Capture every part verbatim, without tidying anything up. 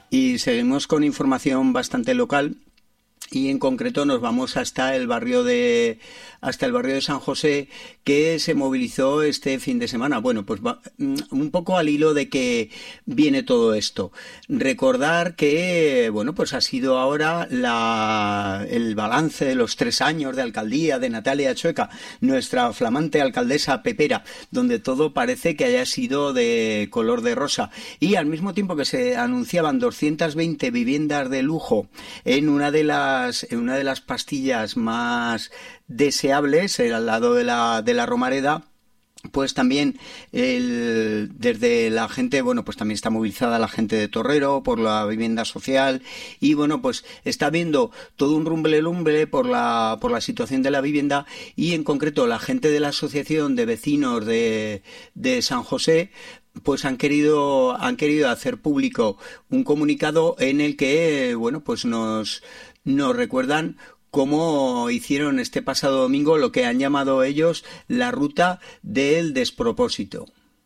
Y seguimos con información bastante local. Y en concreto nos vamos hasta el barrio de hasta el barrio de San José, que se movilizó este fin de semana. Bueno, pues va, un poco al hilo de que viene todo esto. Recordar que, bueno, pues ha sido ahora la, el balance de los tres años de alcaldía de Natalia Chueca, nuestra flamante alcaldesa pepera, donde todo parece que haya sido de color de rosa. Y al mismo tiempo que se anunciaban doscientas veinte viviendas de lujo en una de las en una de las pastillas más deseables, al lado de la de la Romareda, pues también el, desde la gente, bueno, pues también está movilizada la gente de Torrero por la vivienda social y bueno, pues está habiendo todo un rumble lumbre por la por la situación de la vivienda y en concreto la gente de la asociación de vecinos de de San José pues han querido han querido hacer público un comunicado en el que bueno, pues nos nos recuerdan cómo hicieron este pasado domingo lo que han llamado ellos la ruta del despropósito.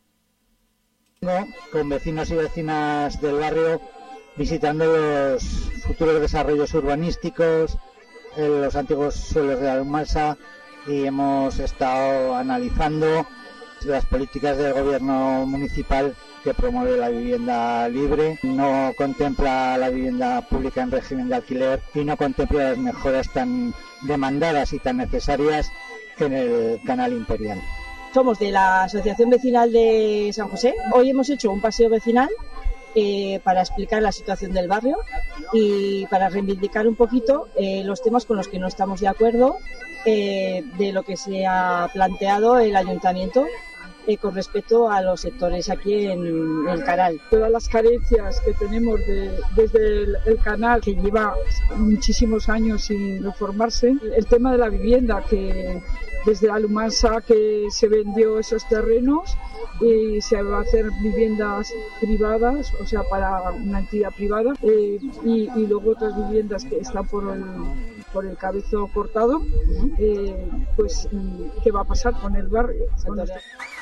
Con vecinos y vecinas del barrio visitando los futuros desarrollos urbanísticos, los antiguos suelos de Almansa y hemos estado analizando las políticas del gobierno municipal que promueve la vivienda libre, no contempla la vivienda pública en régimen de alquiler y no contempla las mejoras tan demandadas y tan necesarias en el Canal Imperial. Somos de la Asociación Vecinal de San José. Hoy hemos hecho un paseo vecinal eh, para explicar la situación del barrio y para reivindicar un poquito eh, los temas con los que no estamos de acuerdo eh, de lo que se ha planteado el ayuntamiento Eh, con respecto a los sectores aquí en, en el canal. Todas las carencias que tenemos de, desde el, el canal, que lleva muchísimos años sin reformarse, el tema de la vivienda, que desde la Lumansa que se vendió esos terrenos y se va a hacer viviendas privadas, o sea, para una entidad privada, eh, y, y luego otras viviendas que están por el por el cabezo cortado, eh, pues ¿qué va a pasar con el barrio? Con el...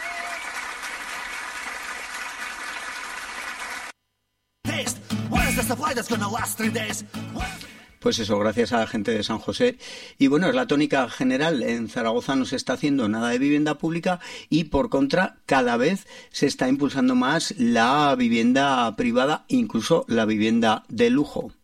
Pues eso, gracias a la gente de San José. Y bueno, es la tónica general. En Zaragoza no se está haciendo nada de vivienda pública y por contra cada vez se está impulsando más la vivienda privada, incluso la vivienda de lujo.